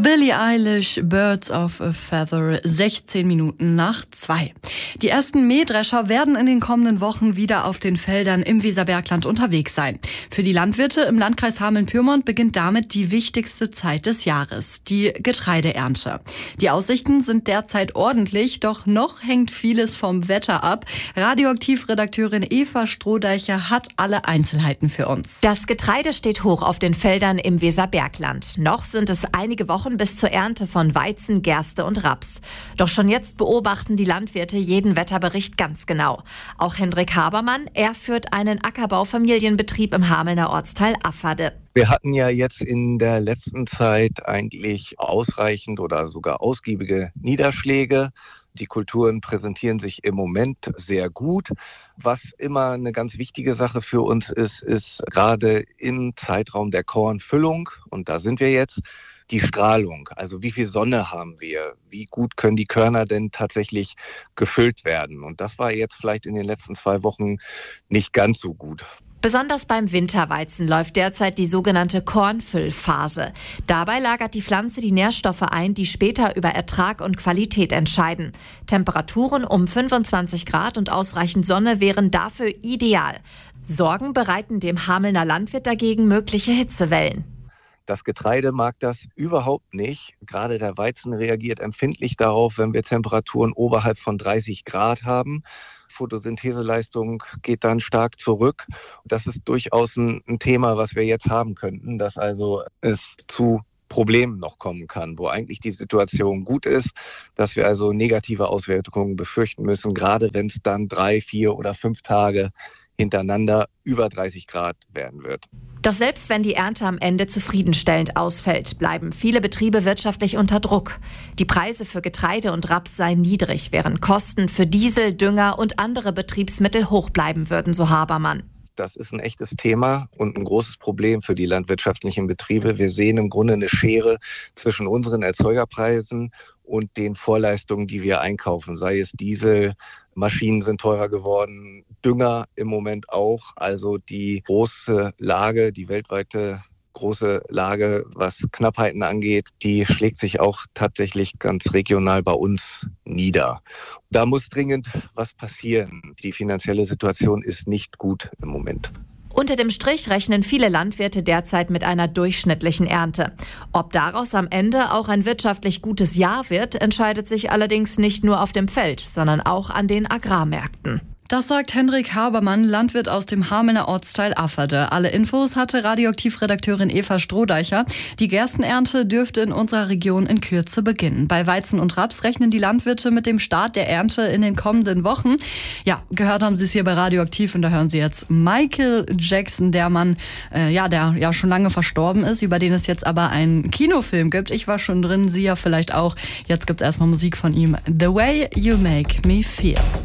Billie Eilish, Birds of a Feather, 16 Minuten nach 2. Die ersten Mähdrescher werden in den kommenden Wochen wieder auf den Feldern im Weserbergland unterwegs sein. Für die Landwirte im Landkreis Hameln-Pyrmont beginnt damit die wichtigste Zeit des Jahres, die Getreideernte. Die Aussichten sind derzeit ordentlich, doch noch hängt vieles vom Wetter ab. Radioaktiv-Redakteurin Eva Strohdeicher hat alle Einzelheiten für uns. Das Getreide steht hoch auf den Feldern im Weserbergland. Noch sind es einige Wochen bis zur Ernte von Weizen, Gerste und Raps. Doch schon jetzt beobachten die Landwirte jeden Wetterbericht ganz genau. Auch Hendrik Habermann, er führt einen Ackerbau-Familienbetrieb im Hamelner Ortsteil Afferde. Wir hatten ja jetzt in der letzten Zeit eigentlich ausreichend oder sogar ausgiebige Niederschläge. Die Kulturen präsentieren sich im Moment sehr gut. Was immer eine ganz wichtige Sache für uns ist gerade im Zeitraum der Kornfüllung, und da sind wir jetzt, die Strahlung. Also wie viel Sonne haben wir? Wie gut können die Körner denn tatsächlich gefüllt werden? Und das war jetzt vielleicht in den letzten 2 Wochen nicht ganz so gut. Besonders beim Winterweizen läuft derzeit die sogenannte Kornfüllphase. Dabei lagert die Pflanze die Nährstoffe ein, die später über Ertrag und Qualität entscheiden. Temperaturen um 25 Grad und ausreichend Sonne wären dafür ideal. Sorgen bereiten dem Hamelner Landwirt dagegen mögliche Hitzewellen. Das Getreide mag das überhaupt nicht. Gerade der Weizen reagiert empfindlich darauf, wenn wir Temperaturen oberhalb von 30 Grad haben. Photosyntheseleistung geht dann stark zurück. Das ist durchaus ein Thema, was wir jetzt haben könnten, dass also es zu Problemen noch kommen kann, wo eigentlich die Situation gut ist, dass wir also negative Auswirkungen befürchten müssen, gerade wenn es dann 3, 4 oder 5 Tage hintereinander über 30 Grad werden wird. Doch selbst wenn die Ernte am Ende zufriedenstellend ausfällt, bleiben viele Betriebe wirtschaftlich unter Druck. Die Preise für Getreide und Raps seien niedrig, während Kosten für Diesel, Dünger und andere Betriebsmittel hoch bleiben würden, so Habermann. Das ist ein echtes Thema und ein großes Problem für die landwirtschaftlichen Betriebe. Wir sehen im Grunde eine Schere zwischen unseren Erzeugerpreisen und den Vorleistungen, die wir einkaufen. Sei es Diesel, Maschinen sind teurer geworden, Dünger im Moment auch. Also die große Lage, die weltweite große Lage, was Knappheiten angeht, die schlägt sich auch tatsächlich ganz regional bei uns nieder. Da muss dringend was passieren. Die finanzielle Situation ist nicht gut im Moment. Unter dem Strich rechnen viele Landwirte derzeit mit einer durchschnittlichen Ernte. Ob daraus am Ende auch ein wirtschaftlich gutes Jahr wird, entscheidet sich allerdings nicht nur auf dem Feld, sondern auch an den Agrarmärkten. Das sagt Hendrik Habermann, Landwirt aus dem Hamelner Ortsteil Afferde. Alle Infos hatte Radioaktiv-Redakteurin Eva Strohdeicher. Die Gerstenernte dürfte in unserer Region in Kürze beginnen. Bei Weizen und Raps rechnen die Landwirte mit dem Start der Ernte in den kommenden Wochen. Ja, gehört haben Sie es hier bei Radioaktiv und da hören Sie jetzt Michael Jackson, der Mann, der schon lange verstorben ist, über den es jetzt aber einen Kinofilm gibt. Ich war schon drin, Sie ja vielleicht auch. Jetzt gibt es erstmal Musik von ihm. The Way You Make Me Feel.